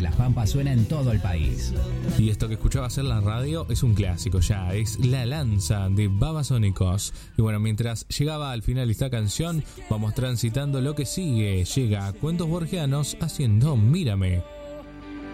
Las Pampas suena en todo el país. Y esto que escuchabas en la radio es un clásico ya, es La Lanza de Babasónicos. Y bueno, mientras llegaba al final esta canción, vamos transitando lo que sigue. Llega Cuentos Borgianos haciendo Mírame.